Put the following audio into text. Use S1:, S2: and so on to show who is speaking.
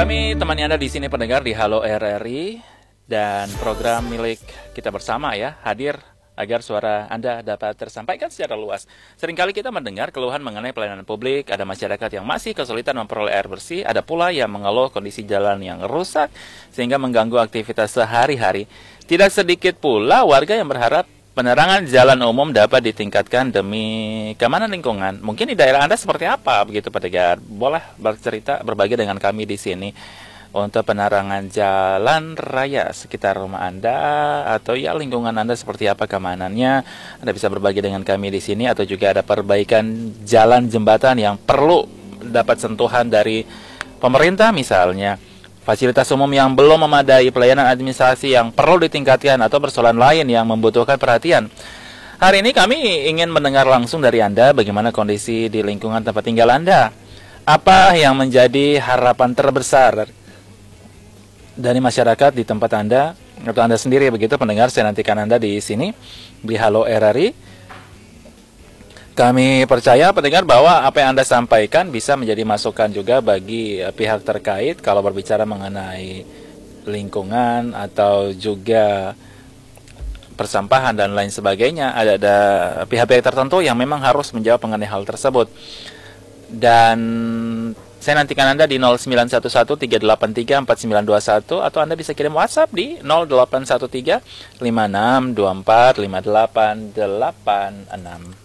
S1: Kami temani Anda di sini pendengar di Halo RRI dan program milik kita bersama ya, hadir agar suara Anda dapat tersampaikan secara luas. Seringkali kita mendengar keluhan mengenai pelayanan publik, ada masyarakat yang masih kesulitan memperoleh air bersih, ada pula yang mengeluh kondisi jalan yang rusak sehingga mengganggu aktivitas sehari-hari. Tidak sedikit pula warga yang berharap penerangan jalan umum dapat ditingkatkan demi keamanan lingkungan. Mungkin di daerah Anda seperti apa begitu pendengar? Boleh bercerita, berbagi dengan kami di sini untuk penerangan jalan raya sekitar rumah Anda atau ya lingkungan Anda seperti apa keamanannya. Anda bisa berbagi dengan kami di sini atau juga ada perbaikan jalan jembatan yang perlu dapat sentuhan dari pemerintah misalnya. Fasilitas umum yang belum memadai, pelayanan administrasi yang perlu ditingkatkan, atau persoalan lain yang membutuhkan perhatian. Hari ini kami ingin mendengar langsung dari Anda bagaimana kondisi di lingkungan tempat tinggal Anda. Apa yang menjadi harapan terbesar dari masyarakat di tempat Anda, atau Anda sendiri begitu pendengar, saya nantikan Anda di sini, di Halo RRI. Kami percaya pendengar bahwa apa yang Anda sampaikan bisa menjadi masukan juga bagi pihak terkait kalau berbicara mengenai lingkungan atau juga persampahan dan lain sebagainya. Ada pihak-pihak tertentu yang memang harus menjawab mengenai hal tersebut. Dan saya nantikan Anda di 0911-383-4921 atau Anda bisa kirim WhatsApp di 0813-5624-5886.